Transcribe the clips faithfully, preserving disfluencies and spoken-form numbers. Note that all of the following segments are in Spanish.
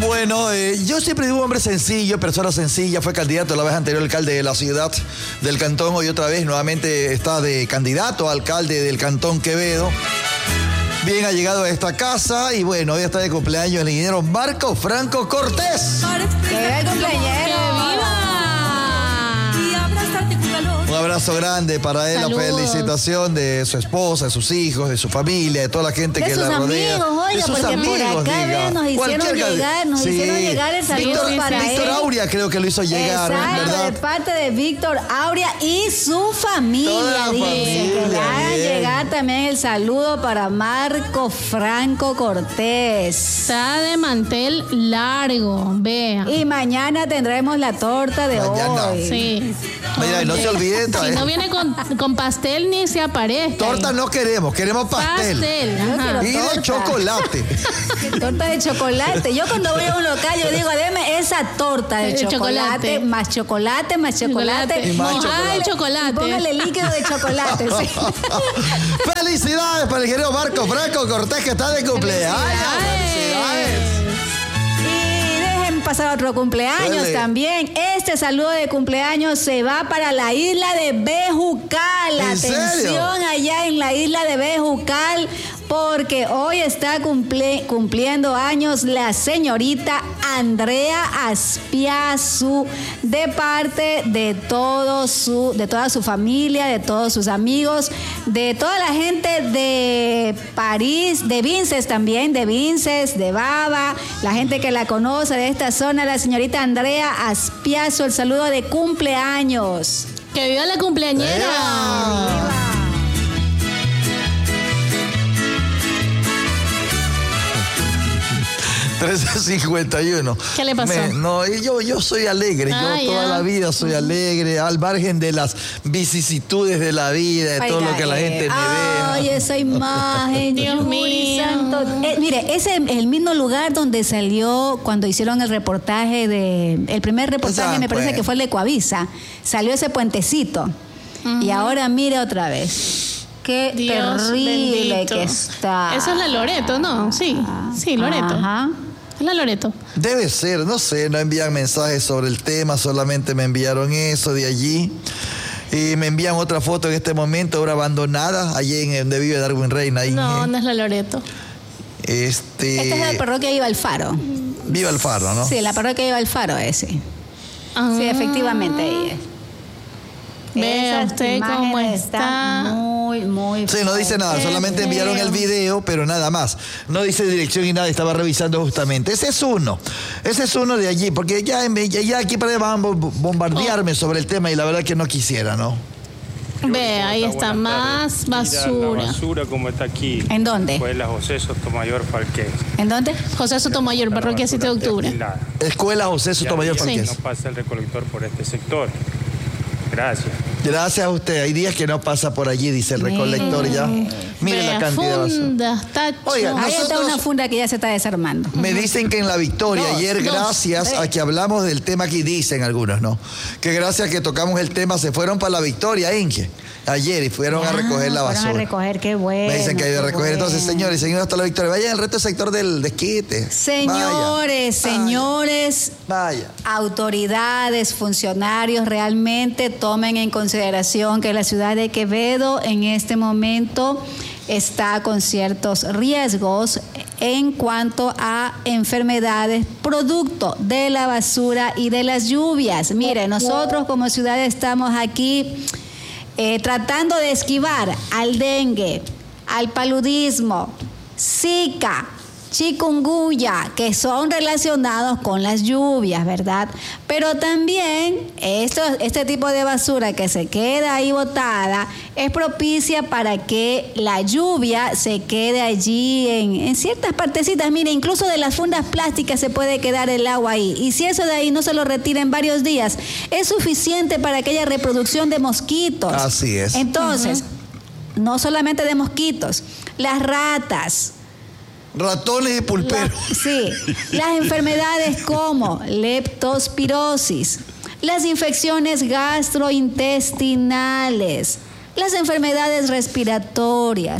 Bueno, eh, yo siempre digo hombre sencillo, persona sencilla, fue candidato la vez anterior alcalde de la ciudad del Cantón, hoy otra vez nuevamente está de candidato a alcalde del Cantón Quevedo. Bien, ha llegado a esta casa y bueno, hoy está de cumpleaños el ingeniero Marco Franco Cortés. ¡Que viva el cumpleañero! ¡Que viva! Un abrazo grande para él, Saludos. la felicitación de su esposa, de sus hijos, de su familia, de toda la gente De que sus la rodea. amigos, oiga, de sus porque amigos, por acá diga. ve, nos hicieron Cualquier llegar, nos sí. hicieron llegar el saludo Víctor, para Víctor él. Auria creo que lo hizo llegar, Exacto, ¿verdad? de parte de Víctor Auria y su familia, Toda la dice. familia, que le hagan bien. llegar también el saludo para Marco Franco Cortés. Está de mantel largo, vea. Y mañana tendremos la torta de Mañana. hoy. Sí. Mira, y no se olviden. Si no viene con, con pastel ni se aparezca. Torta no queremos, queremos pastel. Pastel. Yo Ajá. quiero Y de torta. chocolate. Torta de chocolate. Yo cuando voy a un local, yo digo, deme esa torta de De chocolate, chocolate. más chocolate, más chocolate. Y más Mojada de Y chocolate. póngale líquido de chocolate. Sí. Felicidades para el ingeniero Marco Franco Cortés que está de cumpleaños. Felicidades. Y dejen pasar otro cumpleaños Dale. también. Este saludo de cumpleaños se va para la isla de Bejucal. ¿En Atención serio? allá en la isla de Bejucal, porque hoy está cumple- cumpliendo años la señorita Andrea Aspiazu, de parte de todo su, de toda su familia, de todos sus amigos, de toda la gente de París, de Vinces también, de Vinces, de Baba, la gente que la conoce de esta zona, la señorita Andrea Aspiazu, el saludo de cumpleaños. Que viva la cumpleañera. ¡Ea! trece cincuenta y uno. ¿Qué le pasó? Me- no, y yo, yo soy alegre. Ah, yo toda ya. la vida soy alegre, al margen de las vicisitudes de la vida, de todo Oiga, lo que la eh, gente me Ay, vea. esa imagen, Dios Yuri mío. santo. Eh, mire, ese es el mismo lugar donde salió cuando hicieron el reportaje de... El primer reportaje Esa, me parece pues. que fue el de Coavisa. Salió ese puentecito. Y ahora mire otra vez. Qué Dios terrible bendito. que está. Eso es la Loreto, ¿no? Sí, sí, Loreto. Ajá. Es la Loreto. Debe ser, no sé, no envían mensajes sobre el tema, solamente me enviaron eso de allí. Y me envían otra foto en este momento, ahora abandonada, allí en donde vive Darwin Reina. Ahí, No, eh, no es la Loreto. Este, Esta es la parroquia Iba al Faro. Viva el Faro, ¿no? Sí, la parroquia Iba al Faro ese. Ah. Sí, efectivamente ahí es. Vea Esas usted cómo imágenes está. están muy, muy Sí, no dice nada, Qué solamente enviaron feo. el video, pero nada más. No dice dirección ni nada, estaba revisando justamente. Ese es uno, ese es uno de allí, porque ya, en- ya, ya aquí para allá van a bo- bombardearme sobre el tema y la verdad que no quisiera, ¿no? Ve, ahí está más basura. La basura como está aquí. ¿En dónde? Fue la José Sotomayor Falqué. ¿En dónde? José Sotomayor, La parroquia siete de basura octubre. destilada. Escuela José Sotomayor Ya días Falqués. que no pasa el recolector por este sector. Gracias. Gracias a usted. Hay días que no pasa por allí, dice el recolector ya. Mire Vea, la cantidad de basura. fundas, tachos. Oiga, Ahí está Nosotros- una funda que ya se está desarmando. Me dicen que en La Victoria, Dos, ayer dos, gracias tres. a que hablamos del tema aquí, dicen algunos, ¿no? Que gracias a que tocamos el tema se fueron para La Victoria, Inge, ayer y fueron a recoger la Ah, basura. fueron a recoger, qué bueno. Me dicen que hay de qué recoger. Entonces, bueno. señores, seguimos hasta La Victoria. Vayan al resto del sector del desquite. Señores, Vaya, señores, Vaya. autoridades, funcionarios, realmente tomen en consideración que la ciudad de Quevedo en este momento está con ciertos riesgos en cuanto a enfermedades producto de la basura y de las lluvias. Mire, nosotros como ciudad estamos aquí eh, tratando de esquivar al dengue, al paludismo, Zika, chikungunya, que son relacionados con las lluvias, ¿verdad? Pero también esto, este tipo de basura que se queda ahí botada es propicia para que la lluvia se quede allí en, en ciertas partecitas. Mire, incluso de las fundas plásticas se puede quedar el agua ahí. Y si eso de ahí no se lo retira en varios días, es suficiente para que haya reproducción de mosquitos. Así es. Entonces, no solamente de mosquitos, las ratas. Ratones y pulperos. La- sí, las enfermedades como leptospirosis, las infecciones gastrointestinales, las enfermedades respiratorias,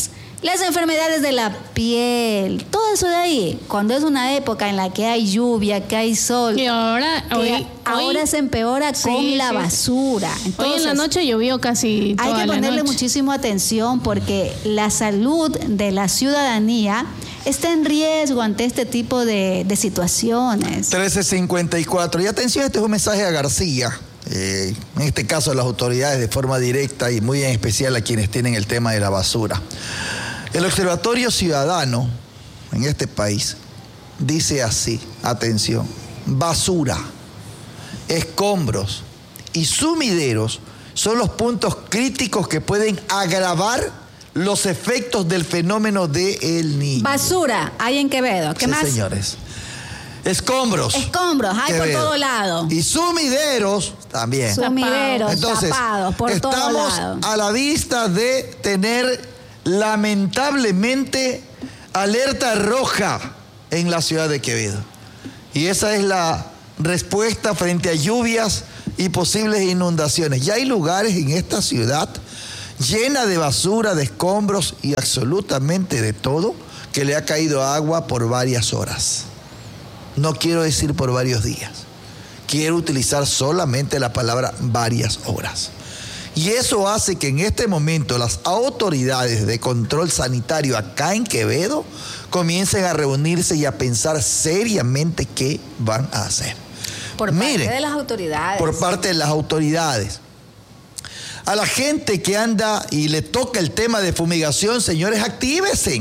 Las enfermedades de la piel, todo eso de ahí, cuando es una época en la que hay lluvia, que hay sol, y ahora, hoy, ahora hoy, se empeora sí, con la sí. basura. Entonces, hoy en la noche llovió casi toda hay que la ponerle noche. muchísima atención porque la salud de la ciudadanía está en riesgo ante este tipo de, de situaciones. trece cincuenta y cuatro. Y atención, este es un mensaje a García. Eh, en este caso a las autoridades de forma directa y muy en especial a quienes tienen el tema de la basura. El Observatorio Ciudadano en este país dice así, atención, basura, escombros y sumideros son los puntos críticos que pueden agravar los efectos del fenómeno de El Niño. Basura, hay en Quevedo. ¿Qué sí, más? señores. Escombros. Escombros, hay por Quevedo. todo lado. Y sumideros también. Sumideros, Entonces, tapados por todo estamos lado. a la vista de tener lamentablemente alerta roja en la ciudad de Quevedo. Y esa es la respuesta frente a lluvias y posibles inundaciones. Ya hay lugares en esta ciudad llena de basura, de escombros y absolutamente de todo que le ha caído agua por varias horas. No quiero decir por varios días. Quiero utilizar solamente la palabra varias horas. Y eso hace que en este momento las autoridades de control sanitario acá en Quevedo comiencen a reunirse y a pensar seriamente qué van a hacer. Por Miren, parte de las autoridades. Por parte de las autoridades. A la gente que anda y le toca el tema de fumigación, señores, actívesen.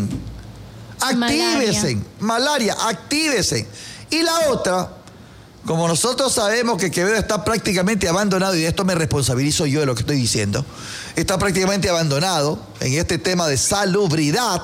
Actívesen. Malaria, actívesen. Y la otra, como nosotros sabemos que Quevedo está prácticamente abandonado, y de esto me responsabilizo yo de lo que estoy diciendo, está prácticamente abandonado en este tema de salubridad,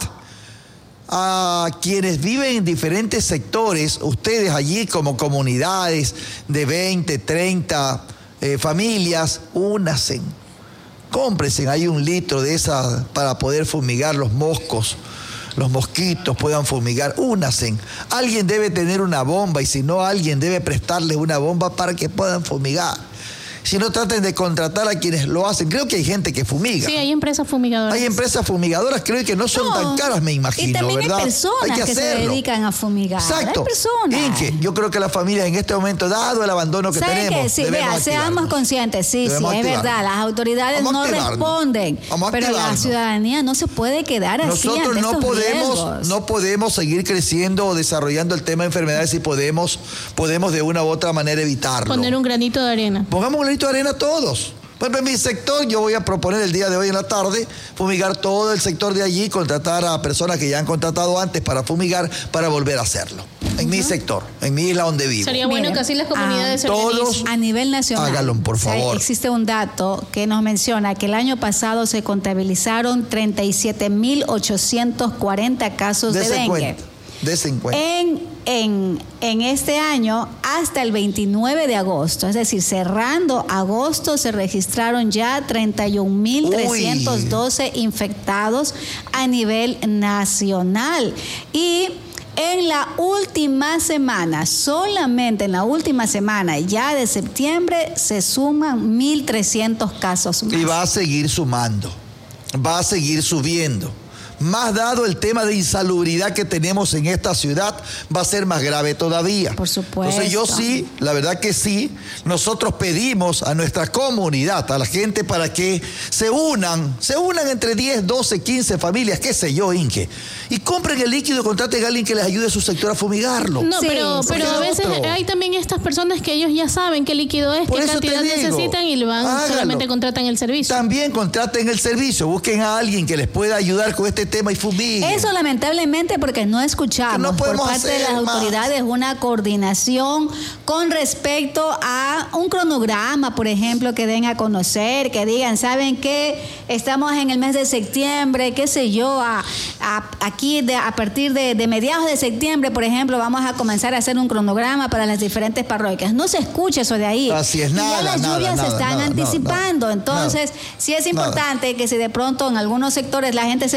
a quienes viven en diferentes sectores, ustedes allí como comunidades de veinte, treinta eh, familias, únanse, cómprense ahí un litro de esa para poder fumigar los moscos, los mosquitos puedan fumigar, únanse. Alguien debe tener una bomba y si no, alguien debe prestarles una bomba para que puedan fumigar. Si no, traten de contratar a quienes lo hacen. Creo que hay gente que fumiga. Sí, hay empresas fumigadoras. Hay empresas fumigadoras, creo que no son No, tan caras, me imagino, y también ¿verdad? hay personas hay que, que se hacerlo. dedican a fumigar. Exacto. Hay personas. Inque, yo creo que las familias en este momento, dado el abandono que ¿Saben tenemos, qué? Sí, debemos vea, activarnos. seamos conscientes, sí, Debemos sí, es activarnos. verdad, las autoridades Vamos a no activarnos. responden, Vamos a pero la activarnos. ciudadanía no se puede quedar así Nosotros ante no estos podemos, riesgos. no podemos seguir creciendo o desarrollando el tema de enfermedades si podemos, podemos de una u otra manera evitarlo. Poner un granito de arena. Pongamos un granito de arena todos. Por ejemplo, en mi sector, yo voy a proponer el día de hoy en la tarde fumigar todo el sector de allí, contratar a personas que ya han contratado antes para fumigar, para volver a hacerlo. En uh-huh. mi sector, en mi isla donde vivo. Sería bueno Miren, que así las comunidades ah, se todos a nivel nacional. Hágalo, por favor. Existe un dato que nos menciona que el año pasado se contabilizaron treinta y siete mil ochocientos cuarenta casos de, de dengue. Cuenta. Dese en cuenta. En, en, en este año, hasta el veintinueve de agosto, es decir, cerrando agosto, se registraron ya treinta y un mil trescientos doce infectados a nivel nacional. Y en la última semana, solamente en la última semana, ya de septiembre, se suman mil trescientos casos más. Y va a seguir sumando, va a seguir subiendo. Más dado el tema de insalubridad que tenemos en esta ciudad, va a ser más grave todavía. Por supuesto. Entonces yo sí, la verdad que sí, nosotros pedimos a nuestra comunidad, a la gente para que se unan, se unan entre diez, doce, quince familias, qué sé yo, Inque, y compren el líquido, contraten a alguien que les ayude a su sector a fumigarlo. No, Sí, pero, sí. pero a veces Otro. hay también estas personas que ellos ya saben qué líquido es, Por qué eso te cantidad digo, necesitan y lo van, hágalo. solamente contratan el servicio. También contraten el servicio, busquen a alguien que les pueda ayudar con este tema y fumiguen. Eso lamentablemente porque no escuchamos Que no por podemos parte de las hacer más. autoridades una coordinación con respecto a un cronograma, por ejemplo, que den a conocer, que digan, ¿saben qué? Estamos en el mes de septiembre, qué sé yo, a, a- aquí de, a partir de, de mediados de septiembre, por ejemplo, vamos a comenzar a hacer un cronograma para las diferentes parroquias. No se escucha eso de ahí. Así es, Y nada, ya las nada, lluvias nada, se están nada, anticipando. nada, Entonces, nada. sí es Nada. importante que si de pronto en algunos sectores la gente se pueda unir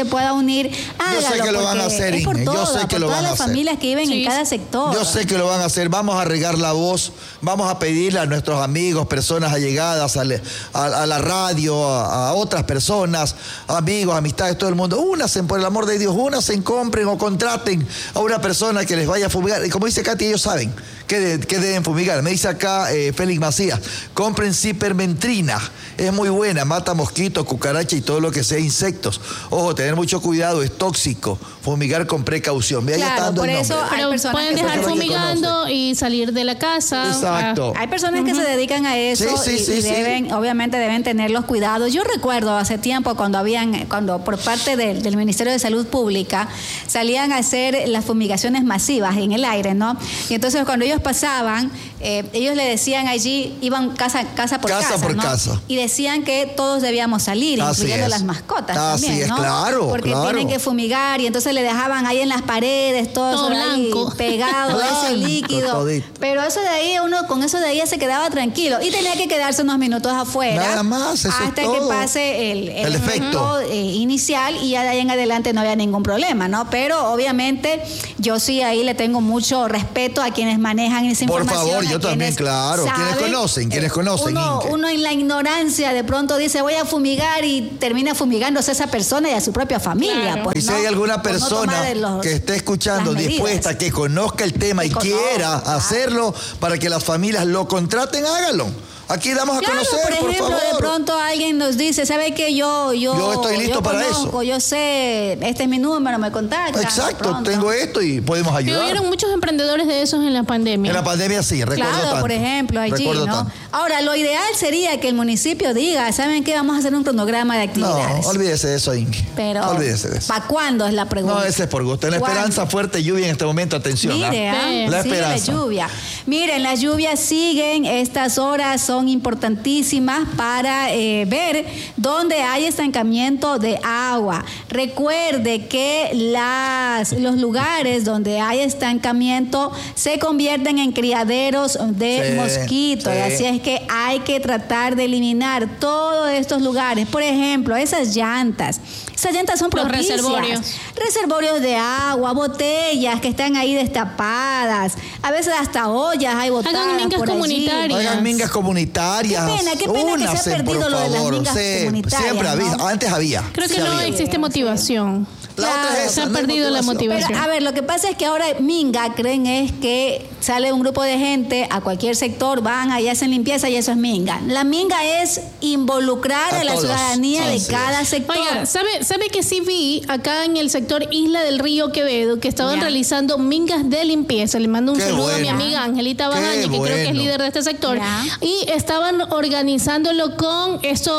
unir, hágalo. Yo sé que lo van a hacer, es por Inge. Yo todas, sé por que lo todas van a las hacer. familias que viven Sí. en cada sector. Yo sé que lo van a hacer. Vamos a regar la voz, vamos a pedirle a nuestros amigos, personas allegadas a, le- a- a la radio, a, a otras personas, amigos, amistades, todo el mundo. Únanse, por el amor de Dios, únanse, compren o contraten a una persona que les vaya a fumigar. Y como dice Katy, ellos saben que, de- que deben fumigar. Me dice acá eh, Félix Macías, compren cipermentrina. Es muy buena, mata mosquitos, cucarachas y todo lo que sea insectos. Ojo, tener mucho cuidado, es tóxico. Fumigar con precaución. Vea, ya está Claro, dando por el eso nombre. hay Pero personas pueden que dejar personas que fumigando y salir de la casa. Exacto. Hay personas que se dedican a eso Sí, sí, y, sí, y sí. deben, obviamente deben tener los cuidados. Yo recuerdo hace tiempo cuando habían, cuando por parte del, del Ministerio de Salud Pública salían a hacer las fumigaciones masivas en el aire, ¿no? Y entonces cuando ellos pasaban, eh, ellos le decían allí, iban casa, casa por casa, Casa por ¿no? casa. Y decían que todos debíamos salir, Así incluyendo es. las mascotas Así también, es, ¿no? claro, Porque claro. tienen que fumigar y entonces le dejaban ahí en las paredes todo, Todo eso ahí blanco. pegado, ese Blanco, líquido. todito. Pero eso de ahí, uno con eso de ahí se quedaba tranquilo y tenía que quedarse unos minutos afuera. Nada más, eso es hasta que todo. pase el, el, El efecto. eh, inicial y ya de ahí en adelante no había ningún problema, ¿no? Pero obviamente yo sí ahí le tengo mucho respeto a quienes manejan esa Por información. favor, a yo también, quienes claro. Quienes saben. conocen, quienes Eh, conocen, Uno, Inge. uno en la ignorancia de pronto dice voy a fumigar y termina fumigándose a esa persona y a su propia familia. Claro. Pues, Y si ¿no? hay alguna Por no persona tomar de los- que esté escuchando, las medidas. dispuesta, que conozca el tema y Que conozca, quiera claro. hacerlo para que las familias lo contraten, hágalo. Aquí damos a Claro, conocer, por por, ejemplo, favor. de pronto alguien nos dice, ¿sabe qué? Yo, yo, Yo estoy listo yo para conozco, eso. Yo sé, este es mi número, me contacta. Exacto, tengo esto y podemos Y ayudar. hubieron muchos emprendedores de esos en la pandemia. En la pandemia sí, recuerdo Claro, tanto. por ejemplo, allí, Recuerdo ¿no? tanto. Ahora, lo ideal sería que el municipio diga, ¿saben qué? Vamos a hacer un cronograma de No, actividades. olvídese de eso, Inge. Pero, olvídese de eso. ¿para cuándo es la pregunta? No, ese es por gusto. En la ¿Cuándo? esperanza, fuerte lluvia en este momento, atención. Mire, ¿ah? ¿ah? Sí. La Sigue esperanza. la lluvia. Miren, las lluvias siguen, estas horas son importantísimas para eh, ver dónde hay estancamiento de agua. Recuerde que las, los lugares donde hay estancamiento se convierten en criaderos de Sí, mosquitos, sí. así es que hay que tratar de eliminar todos estos lugares. Por ejemplo, esas llantas. Esas llantas son Los propicias. reservorios. Reservorios de agua, botellas que están ahí destapadas. A veces hasta ollas hay botadas Hagan mingas por allí. comunitarias. Hagan mingas comunitarias. Qué pena, qué pena que se ha Únanse, perdido por lo de las favor. mingas Sí, comunitarias, siempre había, ¿no? antes había. Creo que sí no había. existe motivación. La otra es Claro, esa, se ha no hay perdido la motivación. Pero, a ver, lo que pasa es que ahora minga creen es que sale un grupo de gente a cualquier sector, van ahí hacen limpieza y eso es minga. La minga es involucrar a, A la todos. ciudadanía Así de cada es. sector. Oiga, ¿sabe, ¿sabe que sí vi acá en el sector Isla del Río Quevedo que estaban Ya. realizando mingas de limpieza? Le mando un Qué saludo a mi bueno. amiga Angelita Qué Bajaña, que creo que es bueno. líder de este sector. Ya. Y estaban organizándolo con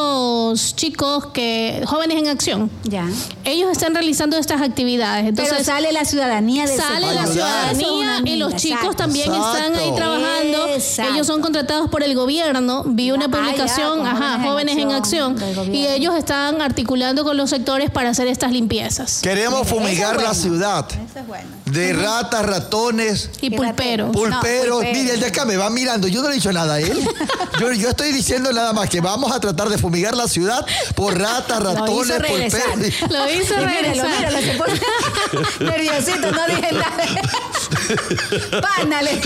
esos chicos que jóvenes en acción. Ya. Ellos están realizando estas actividades. Entonces, Pero sale la ciudadanía del sale sector. la Ayudar. ciudadanía y los chicos Exacto. también están ahí Exacto. trabajando. Exacto. Ellos son contratados por el gobierno. Vi una Ah, ya, publicación, con ajá, jóvenes en acción, del y gobierno. ellos están articulando con los sectores para hacer estas limpiezas. Queremos Eso es fumigar bueno. la ciudad Eso es bueno. de ratas, ratones, Y Y pulperos. ratero. pulperos. pulperos. Mire, el de acá me va mirando. Yo no le he dicho nada a él. Yo, yo estoy diciendo nada más que vamos a tratar de fumigar la ciudad por ratas, Lo ratones, hizo regresar. pulperos. Lo hizo Y míralo, regresar. míralo, se pone nerviosito, no dije nada. Pánale.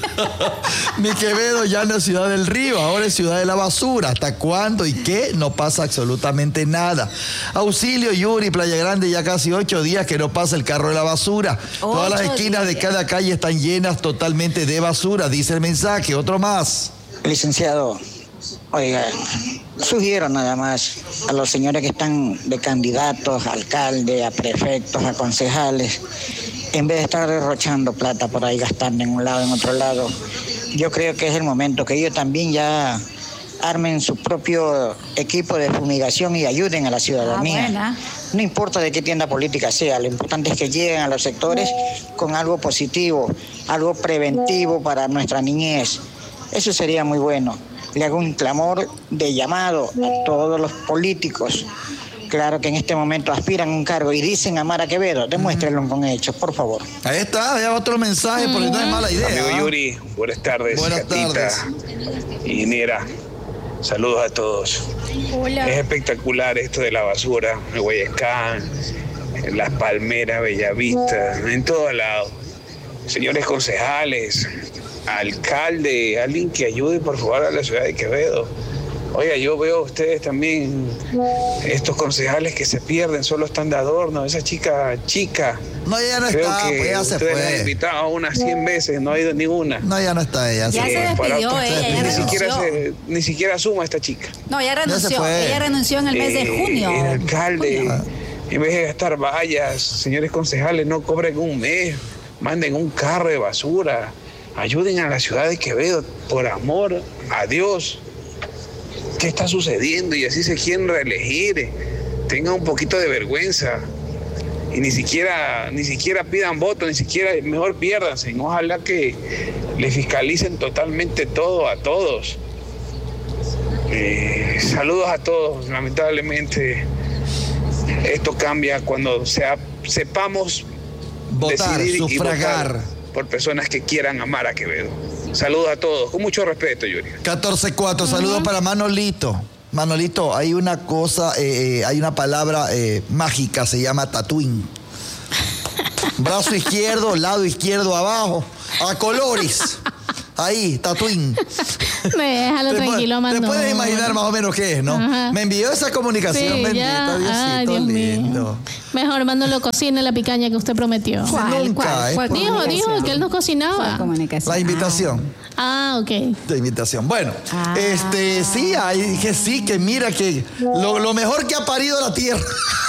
Mi Quevedo ya no es Ciudad del Río, ahora es Ciudad de la Basura. ¿Hasta cuándo y qué? No pasa absolutamente nada. Auxilio, Yuri, Playa Grande, ya casi ocho días que no pasa el carro de la basura. Todas las Ocho esquinas de días. cada calle están llenas totalmente de basura, dice el mensaje. Otro más. Licenciado, oiga, sugiero nada más a los señores que están de candidatos, a alcaldes, a prefectos, a concejales, en vez de estar derrochando plata por ahí, gastando en un lado, en otro lado, yo creo que es el momento que ellos también ya armen su propio equipo de fumigación y ayuden a la ciudadanía. Ah, buena. No importa de qué tienda política sea, lo importante es que lleguen a los sectores con algo positivo, algo preventivo para nuestra niñez. Eso sería muy bueno. Le hago un clamor de llamado a todos los políticos. Claro que en este momento aspiran a un cargo y dicen amar a Quevedo. Demuéstrenlo con hechos, por favor. Ahí está, ya otro mensaje porque no es mala idea. Amigo ¿ah? Yuri, buenas tardes. Buenas Catita, tardes. Ingeniera, saludos a todos. Hola. Es espectacular esto de la basura, el Guayacán, en Las Palmeras, Bellavista, en todos lados. Señores concejales, alcalde, alguien que ayude por favor a la ciudad de Quevedo. Oiga, yo veo a ustedes también, estos concejales que se pierden, solo están de adorno. Esa chica, chica. No, ella no creo está, que pues ya se ustedes la han fue. invitado unas cien veces, no ha ido ninguna. No, ya no está ella. Ya sí. se despidió para- ella, ya ni siquiera, renunció. se, ni siquiera suma esta chica. No, ya se renunció. fue. Ella renunció en el mes de Eh, junio. El alcalde, Junio. en vez de gastar vallas, señores concejales, no cobren un mes, manden un carro de basura, ayuden a la ciudad de Quevedo, por amor a Dios. ¿Qué está sucediendo? Y así se quieren reelegir. Tengan un poquito de vergüenza. Y ni siquiera, ni siquiera pidan voto, ni siquiera, mejor piérdanse. Ojalá que le fiscalicen totalmente todo a todos. Eh, saludos a todos. Lamentablemente esto cambia cuando sea, sepamos Votar, decidir y sufragar. votar por personas que quieran amar a Quevedo. Saludos a todos, con mucho respeto, Yuri. catorce cuatro, saludos para Manolito. Manolito, hay una cosa, eh, eh, hay una palabra eh, mágica, se llama tatuín. Brazo izquierdo, lado izquierdo abajo, a colores. Ahí, tatuín. Déjalo Te pu- tranquilo, Te Manolo. puedes imaginar más o menos qué es, ¿no? Ajá. Me envió esa comunicación, Sí, bendito ya. Ay, Diosito Dios lindo. mío. Mejor Manolo cocine la picaña que usted prometió. ¿Cuál? Nunca, ¿Cuál? es ¿Cuál por- Dijo, comunicación? dijo que él no ¿Cuál cocinaba. comunicación? La invitación. Ah, ok. De invitación. Bueno, Ah. este, sí, hay que sí, que mira que lo, lo mejor que ha parido la tierra.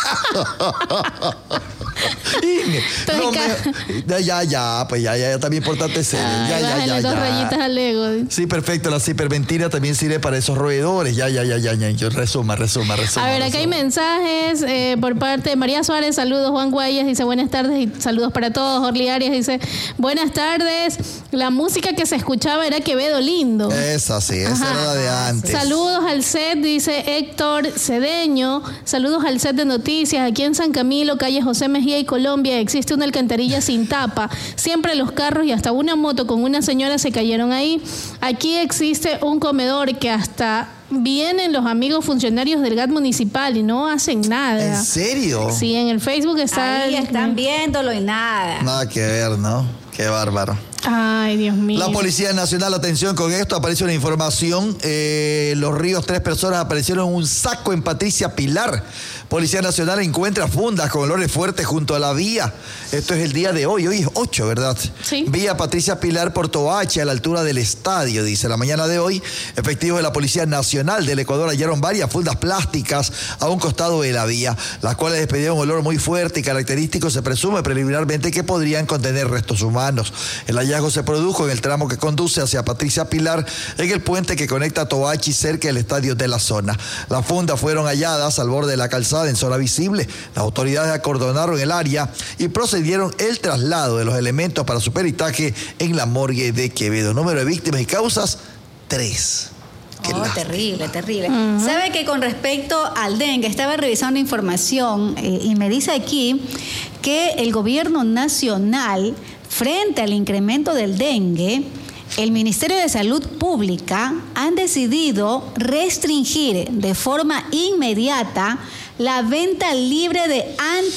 Y lo me- ya, ya, ya, pues ya, ya, ya, también importante ser. Ay, Ya, ya, bájale ya, dos ya. rayitas al ego. Sí, perfecto. La ciperventina también sirve para esos roedores. Ya, ya, ya, ya, ya. Yo resuma, resuma, resuma. A ver, acá hay resuma. mensajes eh, por parte de María Suárez. Saludos, Juan Guayas dice buenas tardes y saludos para todos. Orly Arias dice buenas tardes. La música que se escuchaba era Quevedo lindo. Esa sí, esa Ajá. era la de antes. Saludos al set, dice Héctor Cedeño. Saludos al set de noticias. Aquí en San Camilo, calle José Mejía y Colombia, existe una alcantarilla sin tapa. Siempre los carros y hasta una moto con una señora se cayeron ahí. Aquí existe un comedor que hasta vienen los amigos funcionarios del G A T municipal y no hacen nada. ¿En serio? Sí, en el Facebook está... Ahí están viéndolo y nada. Nada que ver, ¿no? Qué bárbaro. Ay, Dios mío. La Policía Nacional, atención con esto, apareció una información. Eh, Los Ríos, tres personas aparecieron en un saco en Patricia Pilar. Policía Nacional encuentra fundas con olores fuertes junto a la vía. Esto es el día de hoy, hoy es ocho, ¿verdad? Sí. Vía Patricia Pilar, Portoache, a la altura del estadio, dice. La mañana de hoy, efectivos de la Policía Nacional del Ecuador hallaron varias fundas plásticas a un costado de la vía, las cuales despedían un olor muy fuerte y característico. Se presume preliminarmente que podrían contener restos humanos. El hallazgo se produjo en el tramo que conduce hacia Patricia Pilar, en el puente que conecta a Toachi cerca del estadio de la zona. Las fundas fueron halladas al borde de la calzada en zona visible. Las autoridades acordonaron el área y procedieron el traslado de los elementos para su peritaje en la morgue de Quevedo. Número de víctimas y causas, tres. Qué Oh, lástima. terrible, terrible. ¿Sabe que con respecto al dengue, estaba revisando información eh, y me dice aquí que el gobierno nacional, frente al incremento del dengue, el Ministerio de Salud Pública han decidido restringir de forma inmediata la venta libre de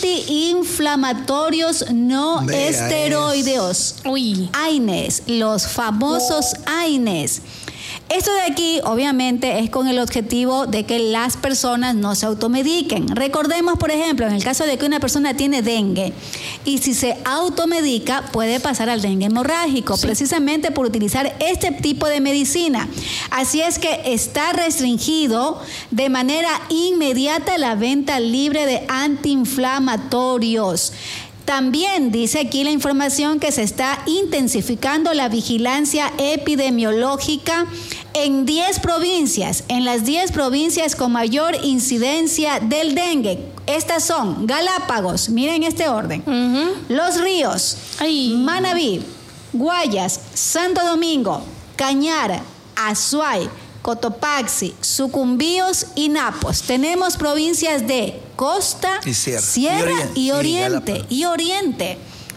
antiinflamatorios no Vea esteroideos. Uy. AINES, los famosos AINES. Esto de aquí, obviamente, es con el objetivo de que las personas no se automediquen. Recordemos, por ejemplo, en el caso de que una persona tiene dengue y si se automedica puede pasar al dengue hemorrágico, Sí. precisamente por utilizar este tipo de medicina. Así es que está restringido de manera inmediata la venta libre de antiinflamatorios. También dice aquí la información que se está intensificando la vigilancia epidemiológica en diez provincias, en las diez provincias con mayor incidencia del dengue. Estas son Galápagos, miren este orden, Ujú. Los Ríos, Ay. Manabí, Guayas, Santo Domingo, Cañar, Azuay, Cotopaxi, Sucumbíos y Napos. Tenemos provincias de Costa, Y Sierra. Sierra Y y Orien- y Oriente. Galápagos. Y Oriente.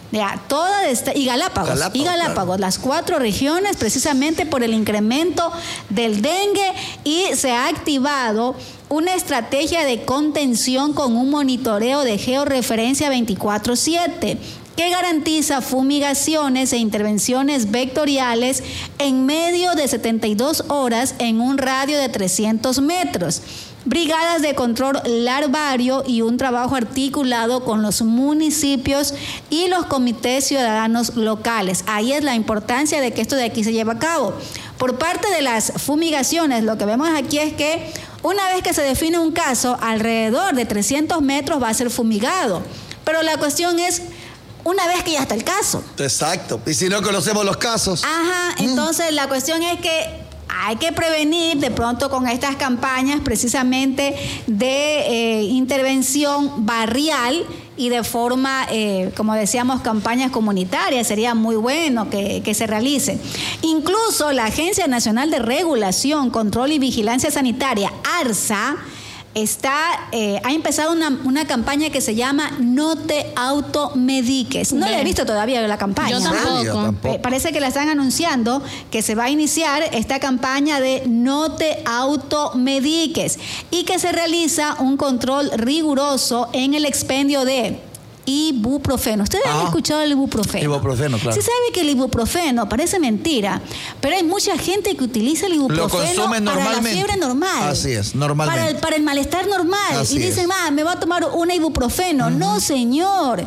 Ya, toda esta, y Galápagos, Galápagos, y Galápagos, claro. las cuatro regiones, precisamente por el incremento del dengue, y se ha activado una estrategia de contención con un monitoreo de georreferencia veinticuatro siete que garantiza fumigaciones e intervenciones vectoriales en medio de setenta y dos horas en un radio de trescientos metros. Brigadas de control larvario y un trabajo articulado con los municipios y los comités ciudadanos locales. Ahí es la importancia de que esto de aquí se lleve a cabo. Por parte de las fumigaciones, lo que vemos aquí es que una vez que se define un caso, alrededor de trescientos metros va a ser fumigado. Pero la cuestión es, una vez que ya está el caso. Exacto. Y si no conocemos los casos. Ajá, entonces mm. la cuestión es que hay que prevenir de pronto con estas campañas precisamente de eh, intervención barrial y de forma, eh, como decíamos, campañas comunitarias. Sería muy bueno que, que se realicen. Incluso la Agencia Nacional de Regulación, Control y Vigilancia Sanitaria, ARSA, está, eh, ha empezado una, una campaña que se llama No te automediques. No la he visto todavía la campaña. Yo tampoco. Yo tampoco. Eh, parece que la están anunciando, que se va a iniciar esta campaña de No te automediques y que se realiza un control riguroso en el expendio de ibuprofeno. ¿Ustedes Ah, han escuchado el ibuprofeno? Ibuprofeno, claro. Se sabe que el ibuprofeno parece mentira, pero hay mucha gente que utiliza el ibuprofeno Lo consumen para normalmente. la fiebre normal. Así es, normalmente. Para el, para el malestar normal. Así y dicen, es. ah, me va a tomar una ibuprofeno. Uh-huh. No, señor.